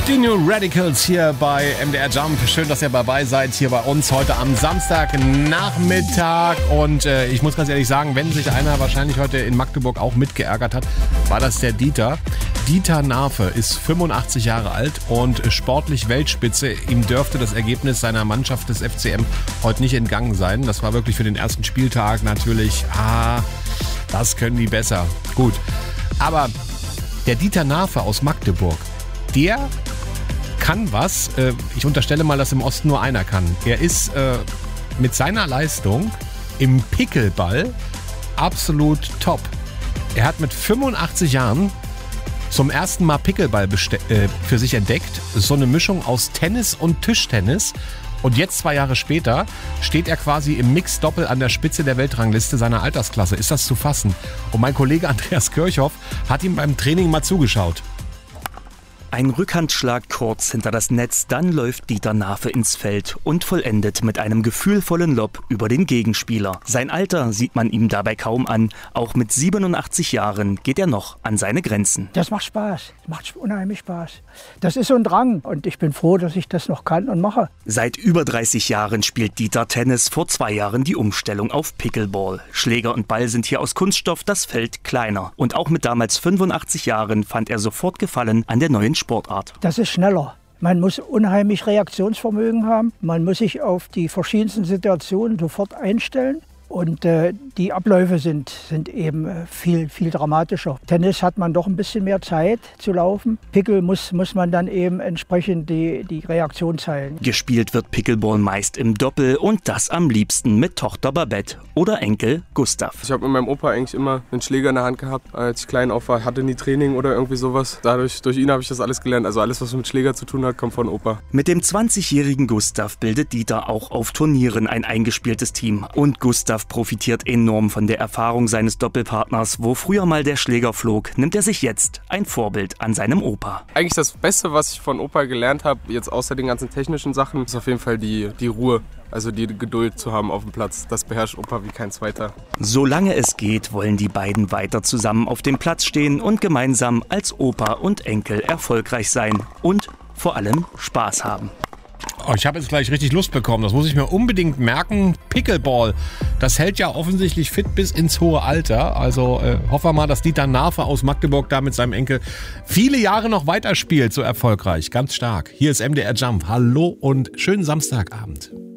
Die New Radicals hier bei MDR Jump. Schön, dass ihr dabei seid hier bei uns heute am Samstagnachmittag. Und ich muss ganz ehrlich sagen, wenn sich einer wahrscheinlich heute in Magdeburg auch mitgeärgert hat, war das der Dieter. Dieter Nahfe ist 85 Jahre alt und sportlich Weltspitze. Ihm dürfte das Ergebnis seiner Mannschaft des FCM heute nicht entgangen sein. Das war wirklich für den ersten Spieltag natürlich, das können die besser. Gut, aber der Dieter Nahfe aus Magdeburg, der kann was. Ich unterstelle mal, dass im Osten nur einer kann. Er ist mit seiner Leistung im Pickleball absolut top. Er hat mit 85 Jahren zum ersten Mal Pickleball für sich entdeckt. So eine Mischung aus Tennis und Tischtennis. Und jetzt 2 Jahre später steht er quasi im Mixed-Doppel an der Spitze der Weltrangliste seiner Altersklasse. Ist das zu fassen? Und mein Kollege Andreas Kirchhoff hat ihm beim Training mal zugeschaut. Ein Rückhandschlag kurz hinter das Netz, dann läuft Dieter Nahfe ins Feld und vollendet mit einem gefühlvollen Lob über den Gegenspieler. Sein Alter sieht man ihm dabei kaum an. Auch mit 87 Jahren geht er noch an seine Grenzen. Das macht Spaß, macht unheimlich Spaß. Das ist so ein Drang und ich bin froh, dass ich das noch kann und mache. Seit über 30 Jahren spielt Dieter Tennis, vor 2 Jahren die Umstellung auf Pickleball. Schläger und Ball sind hier aus Kunststoff, das Feld kleiner. Und auch mit damals 85 Jahren fand er sofort Gefallen an der neuen Sportart. Das ist schneller. Man muss unheimlich Reaktionsvermögen haben. Man muss sich auf die verschiedensten Situationen sofort einstellen. Und die Abläufe sind eben viel dramatischer. Tennis hat man doch ein bisschen mehr Zeit zu laufen. Pickle muss man dann eben entsprechend die Reaktion zeigen. Gespielt wird Pickleball meist im Doppel und das am liebsten mit Tochter Babette oder Enkel Gustav. Ich habe mit meinem Opa eigentlich immer einen Schläger in der Hand gehabt, als ich klein auf war. Hatte nie Training oder irgendwie sowas. Durch ihn habe ich das alles gelernt. Also alles, was mit Schläger zu tun hat, kommt von Opa. Mit dem 20-jährigen Gustav bildet Dieter auch auf Turnieren ein eingespieltes Team. Und Gustav profitiert enorm von der Erfahrung seines Doppelpartners. Wo früher mal der Schläger flog, nimmt er sich jetzt ein Vorbild an seinem Opa. Eigentlich das Beste, was ich von Opa gelernt habe, jetzt außer den ganzen technischen Sachen, ist auf jeden Fall die Ruhe. Also die Geduld zu haben auf dem Platz. Das beherrscht Opa wie kein zweiter. Solange es geht, wollen die beiden weiter zusammen auf dem Platz stehen und gemeinsam als Opa und Enkel erfolgreich sein. Und vor allem Spaß haben. Oh, ich habe jetzt gleich richtig Lust bekommen. Das muss ich mir unbedingt merken. Pickleball, das hält ja offensichtlich fit bis ins hohe Alter. Also hoffen wir mal, dass Dieter Nahfe aus Magdeburg da mit seinem Enkel viele Jahre noch weiterspielt. So erfolgreich, ganz stark. Hier ist MDR Jump. Hallo und schönen Samstagabend.